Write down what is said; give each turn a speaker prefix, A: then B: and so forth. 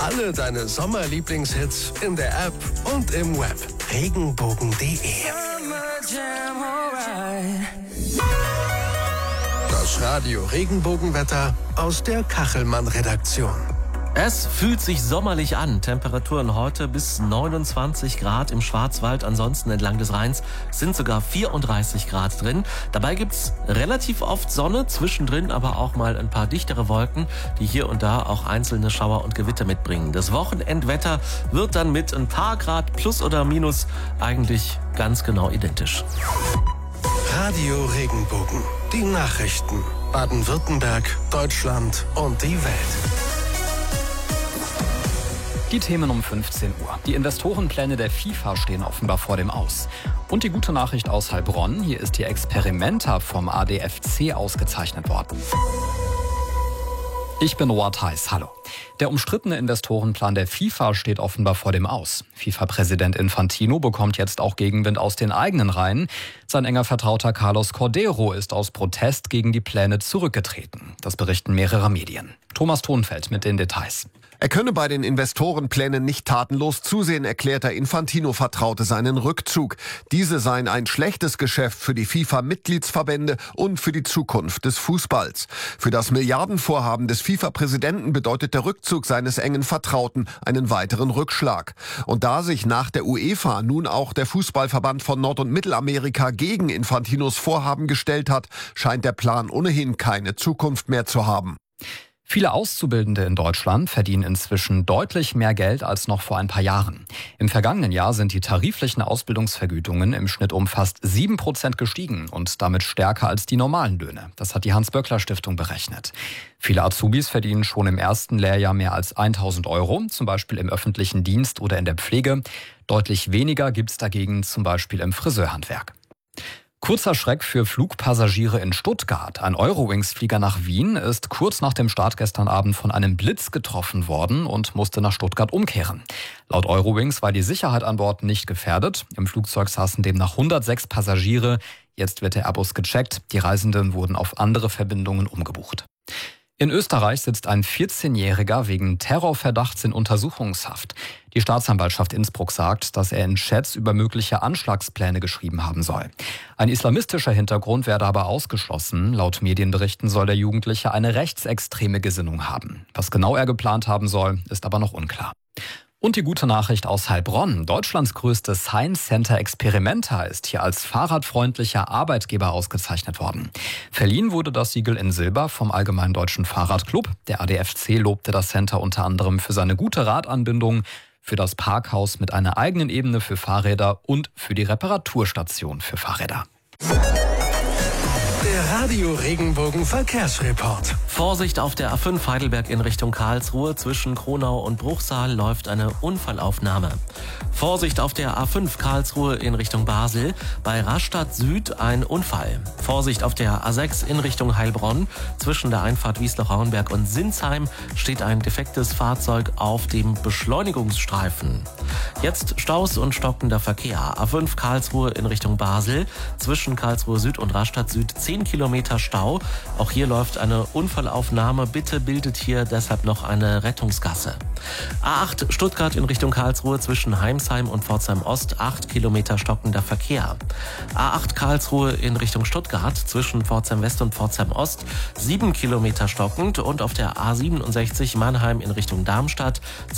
A: Alle deine Sommerlieblingshits in der App und im Web. Regenbogen.de. Das Radio Regenbogenwetter aus der Kachelmann-Redaktion.
B: Es fühlt sich sommerlich an. Temperaturen heute bis 29 Grad im Schwarzwald. Ansonsten entlang des Rheins sind sogar 34 Grad drin. Dabei gibt's relativ oft Sonne, zwischendrin aber auch mal ein paar dichtere Wolken, die hier und da auch einzelne Schauer und Gewitter mitbringen. Das Wochenendwetter wird dann mit ein paar Grad plus oder minus eigentlich ganz genau identisch.
A: Radio Regenbogen. Die Nachrichten. Baden-Württemberg, Deutschland und die Welt.
C: Die Themen um 15 Uhr. Die Investorenpläne der FIFA stehen offenbar vor dem Aus. Und die gute Nachricht aus Heilbronn. Hier ist die Experimenta vom ADFC ausgezeichnet worden. Ich bin Noah Theis. Hallo. Der umstrittene Investorenplan der FIFA steht offenbar vor dem Aus. FIFA-Präsident Infantino bekommt jetzt auch Gegenwind aus den eigenen Reihen. Sein enger Vertrauter Carlos Cordeiro ist aus Protest gegen die Pläne zurückgetreten. Das berichten mehrere Medien. Thomas Thonfeld mit den Details.
D: Er könne bei den Investorenplänen nicht tatenlos zusehen, erklärt der Infantino-Vertraute seinen Rückzug. Diese seien ein schlechtes Geschäft für die FIFA-Mitgliedsverbände und für die Zukunft des Fußballs. Für das Milliardenvorhaben des FIFA-Präsidenten bedeutet der Rückzug seines engen Vertrauten einen weiteren Rückschlag. Und da sich nach der UEFA nun auch der Fußballverband von Nord- und Mittelamerika gegen Infantinos Vorhaben gestellt hat, scheint der Plan ohnehin keine Zukunft mehr zu haben.
C: Viele Auszubildende in Deutschland verdienen inzwischen deutlich mehr Geld als noch vor ein paar Jahren. Im vergangenen Jahr sind die tariflichen Ausbildungsvergütungen im Schnitt um fast 7% gestiegen und damit stärker als die normalen Löhne. Das hat die Hans-Böckler-Stiftung berechnet. Viele Azubis verdienen schon im ersten Lehrjahr mehr als 1.000 €, zum Beispiel im öffentlichen Dienst oder in der Pflege. Deutlich weniger gibt es dagegen zum Beispiel im Friseurhandwerk. Kurzer Schreck für Flugpassagiere in Stuttgart. Ein Eurowings-Flieger nach Wien ist kurz nach dem Start gestern Abend von einem Blitz getroffen worden und musste nach Stuttgart umkehren. Laut Eurowings war die Sicherheit an Bord nicht gefährdet. Im Flugzeug saßen demnach 106 Passagiere. Jetzt wird der Airbus gecheckt. Die Reisenden wurden auf andere Verbindungen umgebucht. In Österreich sitzt ein 14-Jähriger wegen Terrorverdachts in Untersuchungshaft. Die Staatsanwaltschaft Innsbruck sagt, dass er in Chats über mögliche Anschlagspläne geschrieben haben soll. Ein islamistischer Hintergrund werde aber ausgeschlossen. Laut Medienberichten soll der Jugendliche eine rechtsextreme Gesinnung haben. Was genau er geplant haben soll, ist aber noch unklar. Und die gute Nachricht aus Heilbronn. Deutschlands größtes Science Center Experimenta ist hier als fahrradfreundlicher Arbeitgeber ausgezeichnet worden. Verliehen wurde das Siegel in Silber vom Allgemeinen Deutschen Fahrradclub. Der ADFC lobte das Center unter anderem für seine gute Radanbindung, für das Parkhaus mit einer eigenen Ebene für Fahrräder und für die Reparaturstation für Fahrräder.
A: Der Radio Regenbogen Verkehrsreport.
B: Vorsicht auf der A5 Heidelberg in Richtung Karlsruhe. Zwischen Kronau und Bruchsal läuft eine Unfallaufnahme. Vorsicht auf der A5 Karlsruhe in Richtung Basel. Bei Rastatt Süd ein Unfall. Vorsicht auf der A6 in Richtung Heilbronn. Zwischen der Einfahrt Wiesloch-Rauenberg und Sinsheim steht ein defektes Fahrzeug auf dem Beschleunigungsstreifen. Jetzt Staus und stockender Verkehr. A5 Karlsruhe in Richtung Basel. Zwischen Karlsruhe Süd und Rastatt Süd 10 Kilometer Stau. Auch hier läuft eine Unfallaufnahme. Bitte bildet hier deshalb noch eine Rettungsgasse. A8 Stuttgart in Richtung Karlsruhe zwischen Heimsheim und Pforzheim Ost 8 Kilometer stockender Verkehr. A8 Karlsruhe in Richtung Stuttgart zwischen Pforzheim West und Pforzheim Ost 7 Kilometer stockend und auf der A67 Mannheim in Richtung Darmstadt